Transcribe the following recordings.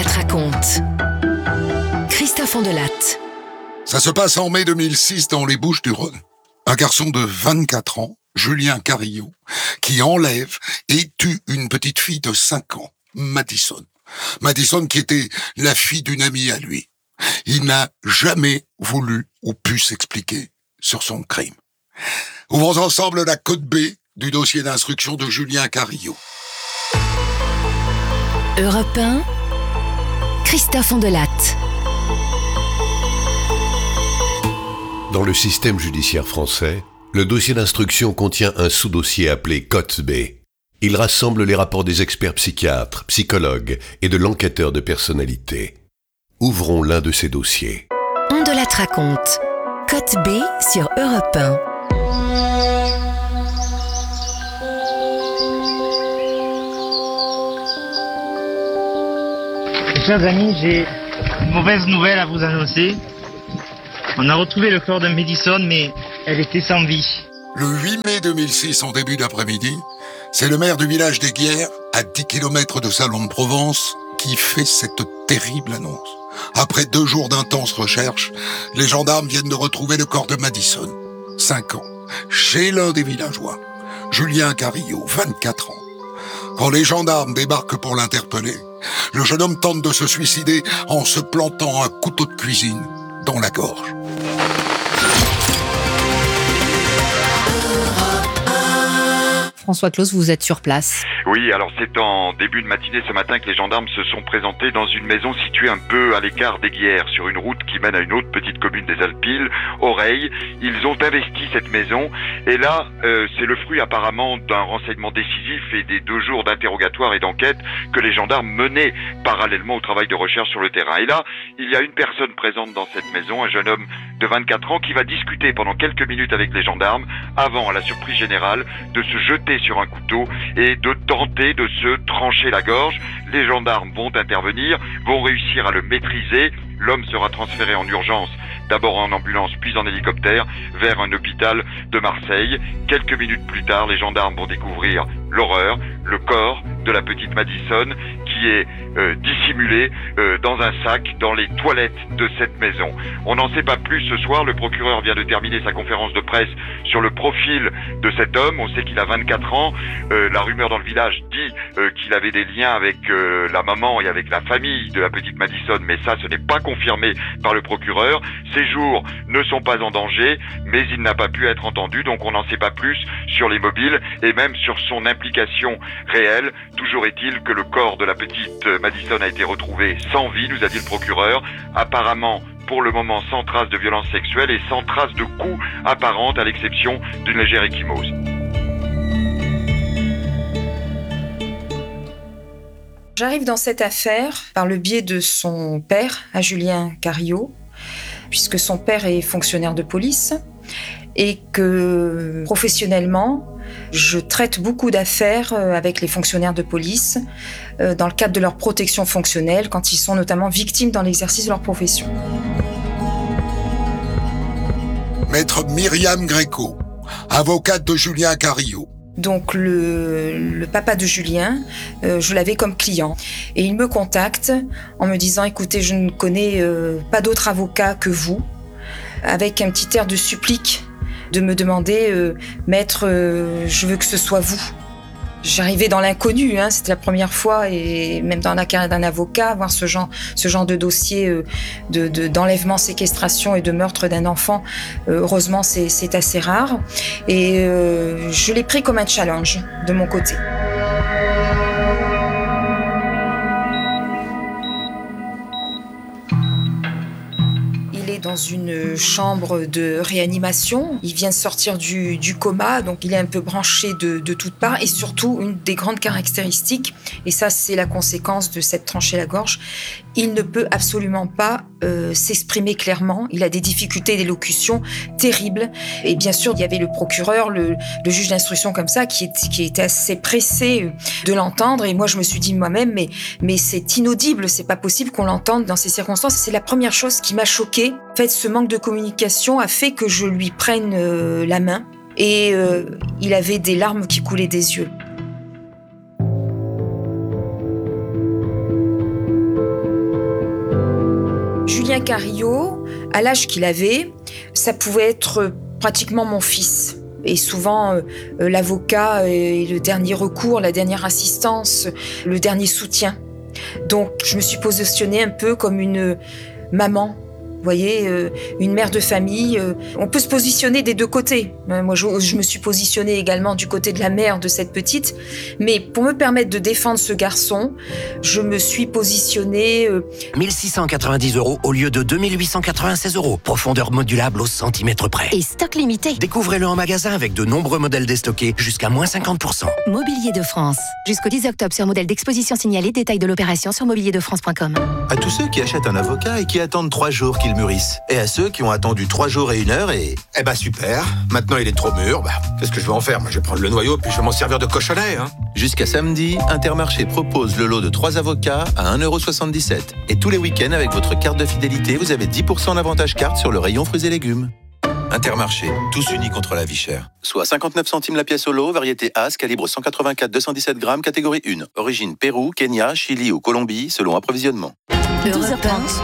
Ondelatte raconte. Christophe Ondelatte. Ça se passe en mai 2006 dans les Bouches-du-Rhône. Un garçon de 24 ans, Julien Carillo, qui enlève et tue une petite fille de 5 ans, Madison. Madison qui était la fille d'une amie à lui. Il n'a jamais voulu ou pu s'expliquer sur son crime. Ouvrons ensemble la code B du dossier d'instruction de Julien Carillo. Europe 1, Christophe Ondelatte. Dans le système judiciaire français, le dossier d'instruction contient un sous-dossier appelé Cote B. Il rassemble les rapports des experts psychiatres, psychologues et de l'enquêteur de personnalité. Ouvrons l'un de ces dossiers. Ondelatte raconte. Cote B sur Europe 1. Chers amis, j'ai une mauvaise nouvelle à vous annoncer. On a retrouvé le corps de Madison, mais elle était sans vie. Le 8 mai 2006, en début d'après-midi, c'est le maire du village des Guiers, à 10 km de Salon-de-Provence, qui fait cette terrible annonce. Après 2 jours d'intenses recherches, les gendarmes viennent de retrouver le corps de Madison, 5 ans, chez l'un des villageois, Julien Carillo, 24 ans. Quand les gendarmes débarquent pour l'interpeller, le jeune homme tente de se suicider en se plantant un couteau de cuisine dans la gorge. François Claus, vous êtes sur place. Oui, alors c'est en début de matinée ce matin que les gendarmes se sont présentés dans une maison située un peu à l'écart des Guiers, sur une route qui mène à une autre petite commune des Alpilles, Oreille. Ils ont investi cette maison et là, c'est le fruit apparemment d'un renseignement décisif et des 2 jours d'interrogatoire et d'enquête que les gendarmes menaient parallèlement au travail de recherche sur le terrain. Et là, il y a une personne présente dans cette maison, un jeune homme de 24 ans qui va discuter pendant quelques minutes avec les gendarmes avant, à la surprise générale, de se jeter sur un couteau et de tenter de se trancher la gorge. Les gendarmes vont intervenir, vont réussir à le maîtriser. L'homme sera transféré en urgence, d'abord en ambulance puis en hélicoptère, vers un hôpital de Marseille. Quelques minutes plus tard, les gendarmes vont découvrir l'horreur, le corps de la petite Madison qui est dissimulé dans un sac dans les toilettes de cette maison. On n'en sait pas plus ce soir. Le procureur vient de terminer sa conférence de presse sur le profil de cet homme. On sait qu'il a 24 ans. La rumeur dans le village dit qu'il avait des liens avec la maman et avec la famille de la petite Madison, mais ça, ce n'est pas confirmé par le procureur. Ses jours ne sont pas en danger, mais il n'a pas pu être entendu, donc on n'en sait pas plus sur les mobiles et même sur son implication réelle. Toujours est-il que le corps de la petite Madison a été retrouvé sans vie, nous a dit le procureur, apparemment pour le moment sans trace de violence sexuelle et sans trace de coups apparentes à l'exception d'une légère ecchymose. J'arrive dans cette affaire par le biais de son père, à Julien Carillo, puisque son père est fonctionnaire de police et que professionnellement, je traite beaucoup d'affaires avec les fonctionnaires de police dans le cadre de leur protection fonctionnelle quand ils sont notamment victimes dans l'exercice de leur profession. Maître Myriam Gréco, avocate de Julien Carillo. Donc le papa de Julien, je l'avais comme client et il me contacte en me disant « Écoutez, je ne connais pas d'autre avocat que vous », avec un petit air de supplique de me demander « Maître, je veux que ce soit vous ». J'arrivais dans l'inconnu, c'était la première fois et même dans la carrière d'un avocat, voir ce genre de dossier d'enlèvement, séquestration et de meurtre d'un enfant, heureusement c'est assez rare. Et je l'ai pris comme un challenge de mon côté. Dans une chambre de réanimation. Il vient de sortir du coma, donc il est un peu branché de toutes parts. Et surtout, une des grandes caractéristiques, et ça c'est la conséquence de cette tranchée la gorge, il ne peut absolument pas s'exprimer clairement. Il a des difficultés d'élocution terribles. Et bien sûr, il y avait le procureur, le juge d'instruction comme ça, qui était assez pressé de l'entendre. Et moi, je me suis dit moi-même, mais c'est inaudible, c'est pas possible qu'on l'entende dans ces circonstances. C'est la première chose qui m'a choquée. En fait, ce manque de communication a fait que je lui prenne la main. Et il avait des larmes qui coulaient des yeux. Julien Carillo, à l'âge qu'il avait, ça pouvait être pratiquement mon fils. Et souvent, l'avocat est le dernier recours, la dernière assistance, le dernier soutien. Donc, je me suis positionnée un peu comme une maman. Vous voyez, une mère de famille, on peut se positionner des deux côtés. Moi, je me suis positionnée également du côté de la mère de cette petite. Mais pour me permettre de défendre ce garçon, je me suis positionnée... 1 690 € au lieu de 2 896 €. Profondeur modulable au centimètre près. Et stock limité. Découvrez-le en magasin avec de nombreux modèles déstockés jusqu'à moins 50%. Mobilier de France. Jusqu'au 10 octobre sur modèle d'exposition signalé. Détail de l'opération sur mobilierdefrance.com. À tous ceux qui achètent un avocat et qui attendent 3 jours qu'il mûrisse. Et à ceux qui ont attendu 3 jours et 1 heure et... Eh ben super, maintenant il est trop mûr, qu'est-ce que je vais en faire? Moi je vais prendre le noyau puis je vais m'en servir de cochonnet. Jusqu'à samedi, Intermarché propose le lot de 3 avocats à 1,77 €. Et tous les week-ends avec votre carte de fidélité, vous avez 10% d'avantage carte sur le rayon fruits et légumes. Intermarché, tous unis contre la vie chère. Soit 59 centimes la pièce au lot, variété As, calibre 184-217 grammes, catégorie 1. Origine Pérou, Kenya, Chili ou Colombie, selon approvisionnement. 12h30.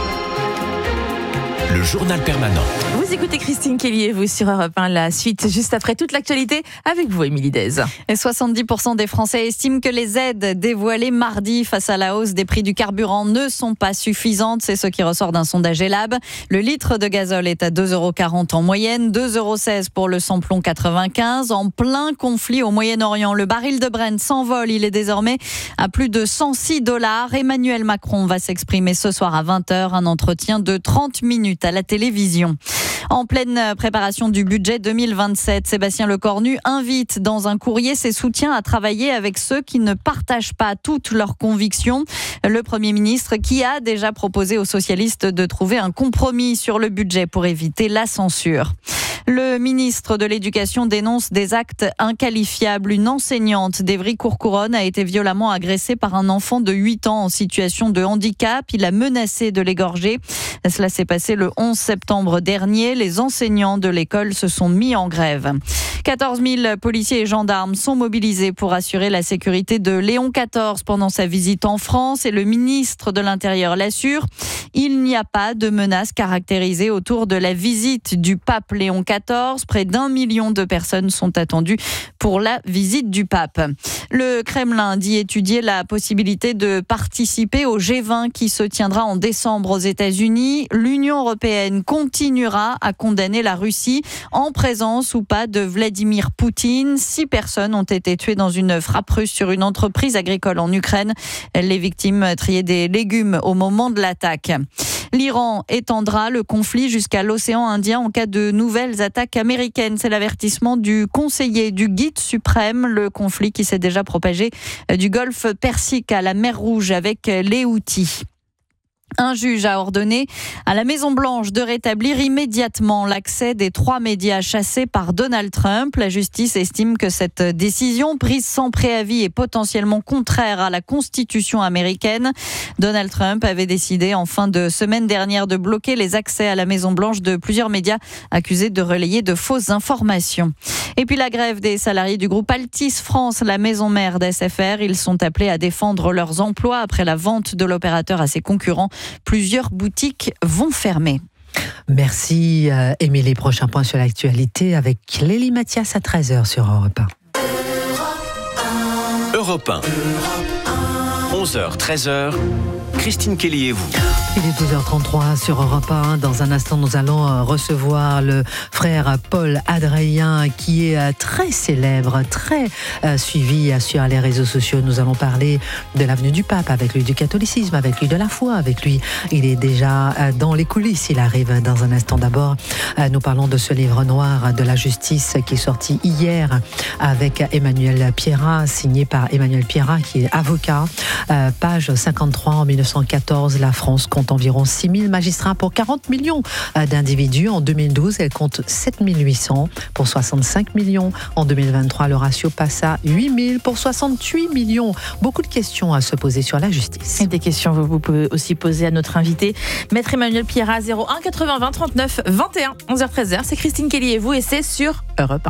Le journal permanent. Vous écoutez Christine Kelly et vous sur Europe 1, la suite juste après toute l'actualité avec vous, Émilie Dez. Et 70% des Français estiment que les aides dévoilées mardi face à la hausse des prix du carburant ne sont pas suffisantes. C'est ce qui ressort d'un sondage Elab. Le litre de gazole est à 2,40 € en moyenne, 2,16 € pour le samplon 95. En plein conflit au Moyen-Orient, le baril de Brent s'envole. Il est désormais à plus de 106 $. Emmanuel Macron va s'exprimer ce soir à 20h. Un entretien de 30 minutes à la télévision. En pleine préparation du budget 2027, Sébastien Lecornu invite dans un courrier ses soutiens à travailler avec ceux qui ne partagent pas toutes leurs convictions. Le Premier ministre qui a déjà proposé aux socialistes de trouver un compromis sur le budget pour éviter la censure. Le ministre de l'Éducation dénonce des actes inqualifiables. Une enseignante d'Évry-Courcouronnes a été violemment agressée par un enfant de 8 ans en situation de handicap. Il a menacé de l'égorger. Cela s'est passé le 11 septembre dernier. Les enseignants de l'école se sont mis en grève. 14 000 policiers et gendarmes sont mobilisés pour assurer la sécurité de Léon XIV pendant sa visite en France. Et le ministre de l'Intérieur l'assure, il n'y a pas de menace caractérisée autour de la visite du pape Léon XIV. Près d'1 million de personnes sont attendues pour la visite du pape. Le Kremlin dit étudier la possibilité de participer au G20 qui se tiendra en décembre aux États-Unis. L'Union européenne continuera à condamner la Russie en présence ou pas de Vladimir Poutine. 6 personnes ont été tuées dans une frappe russe sur une entreprise agricole en Ukraine. Les victimes triaient des légumes au moment de l'attaque. L'Iran étendra le conflit jusqu'à l'océan Indien en cas de nouvelles attaques américaines. C'est l'avertissement du conseiller du guide suprême. Le conflit qui s'est déjà propagé du golfe Persique à la mer Rouge avec les Houthis. Un juge a ordonné à la Maison-Blanche de rétablir immédiatement l'accès des 3 médias chassés par Donald Trump. La justice estime que cette décision, prise sans préavis, est potentiellement contraire à la Constitution américaine. Donald Trump avait décidé en fin de semaine dernière de bloquer les accès à la Maison-Blanche de plusieurs médias accusés de relayer de fausses informations. Et puis la grève des salariés du groupe Altis France, la maison mère d'SFR. Ils sont appelés à défendre leurs emplois après la vente de l'opérateur à ses concurrents. Plusieurs boutiques vont fermer. Merci Émilie. Prochain point sur l'actualité avec Lélie Mathias à 13h sur Europe 1. Europe 1. 11h, 13h. Christine Kelly et vous. Il est 12h33 sur Europe 1. Dans un instant, nous allons recevoir le frère Paul Adrien qui est très célèbre, très suivi sur les réseaux sociaux. Nous allons parler de l'avenue du pape, avec lui du catholicisme, avec lui de la foi, avec lui. Il est déjà dans les coulisses. Il arrive dans un instant. D'abord, nous parlons de ce livre noir de la justice qui est sorti hier avec Emmanuel Pierrat, signé par Emmanuel Pierrat qui est avocat. Page 53, en 1914, la France compte environ 6 000 magistrats pour 40 millions d'individus. En 2012, elle compte 7 800 pour 65 millions. En 2023, le ratio passe à 8 000 pour 68 millions. Beaucoup de questions à se poser sur la justice. Et des questions vous pouvez aussi poser à notre invité, Maître Emmanuel Pierrat, 01 80 20 39 21, 11h-13h. C'est Christine Kelly et vous, et c'est sur Europe 1.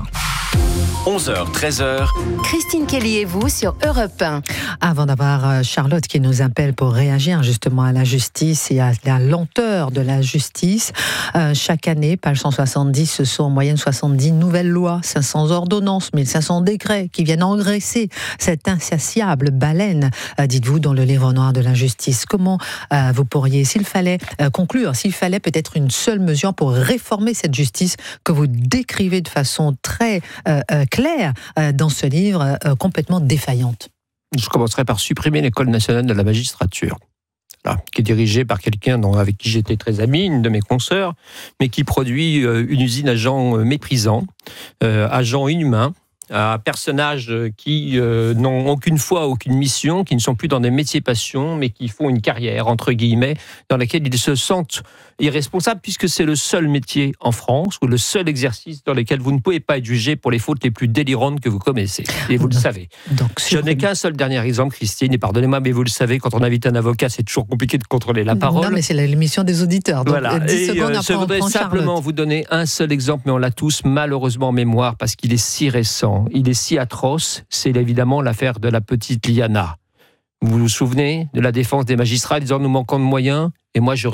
11h, 13h. Christine Kelly et vous sur Europe 1. Avant d'avoir Charlotte qui nous appelle pour réagir justement à la justice et à la lenteur de la justice, chaque année, page 170, ce sont en moyenne 70 nouvelles lois, 500 ordonnances, 1500 décrets qui viennent engraisser cette insatiable baleine, dites-vous, dans le livre noir de la justice. Comment vous pourriez, s'il fallait conclure, s'il fallait peut-être une seule mesure pour réformer cette justice que vous décrivez de façon très claire dans ce livre, complètement défaillante? Je commencerai par supprimer l'École nationale de la magistrature, qui est dirigée par quelqu'un avec qui j'étais très ami, une de mes consoeurs, mais qui produit une usine à gens méprisants, à gens inhumains, à personnages qui n'ont aucune foi, aucune mission, qui ne sont plus dans des métiers passion, mais qui font une carrière, entre guillemets, dans laquelle ils se sentent irresponsables, puisque c'est le seul métier en France, ou le seul exercice dans lequel vous ne pouvez pas être jugé pour les fautes les plus délirantes que vous commettez. Et vous le savez. Donc, je n'ai qu'un seul dernier exemple, Christine, et pardonnez-moi, mais vous le savez, quand on invite un avocat, c'est toujours compliqué de contrôler la parole. Non, mais c'est l'émission des auditeurs. Donc, voilà. 10 secondes après, je voudrais simplement vous donner un seul exemple, mais on l'a tous malheureusement en mémoire, parce qu'il est si récent. Il est si atroce, c'est évidemment l'affaire de la petite Liana. Vous vous souvenez de la défense des magistrats disant nous manquons de moyens, et moi je